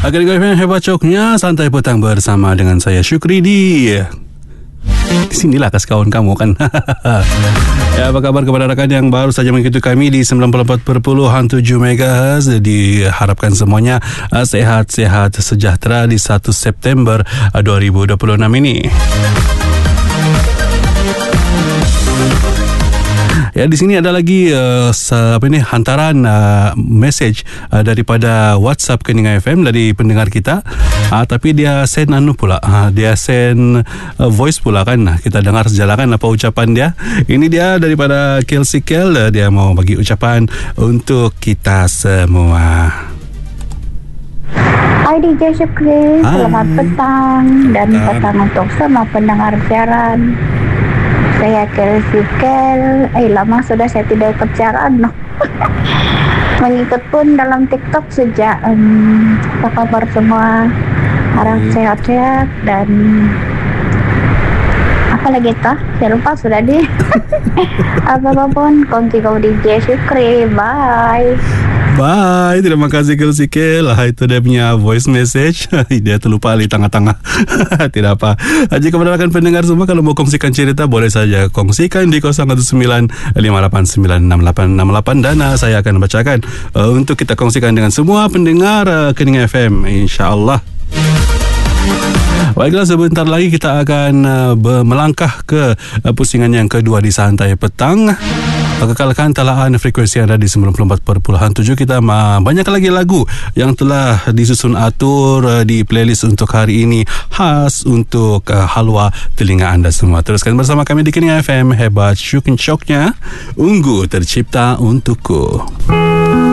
Agar-agar FM hebat coknya, santai petang bersama dengan saya Syukri di sinilah kawan kamu kan. Ya, apa kabar kepada rakan yang baru saja mengikuti kami di 94.7 MHz. Diharapkan semuanya sehat-sehat sejahtera di 1 September 2026 ini. Ya, di sini ada lagi hantaran message daripada WhatsApp Keningan FM dari pendengar kita. Tapi dia send dia send voice pula kan. Kita dengar sejalan apa ucapan dia. Ini dia daripada Kelsey Kel. Dia mau bagi ucapan untuk kita semua. Hai DJ Syukri, selamat petang dan petang untuk semua pendengar siaran. Saya Kelsey Kel. Lama sudah saya tidak ikut siaran. Mengikut pun dalam TikTok sejak apa kabar semua, harap sehat-sehat dan apa lagi toh? Saya lupa sudah di apapun kongsi kau DJ Syukri. Bye. Bye, terima kasih Kelsey Kel. Itu dia punya voice message. Dia terlupa di tengah-tengah. Tidak apa. Jika menerangkan pendengar semua, kalau mau kongsikan cerita, boleh saja kongsikan di 0115896868 dan saya akan bacakan untuk kita kongsikan dengan semua pendengar Keningan FM, insya-Allah. Baiklah, sebentar lagi kita akan melangkah ke pusingan yang kedua di Santai Petang. Kekalkan telaan frekuensi anda di 94.7. Kita banyak lagi lagu yang telah disusun atur di playlist untuk hari ini, khas untuk halwa telinga anda semua. Teruskan bersama kami di Keningan FM, hebat syukin syoknya, ungu tercipta untukku.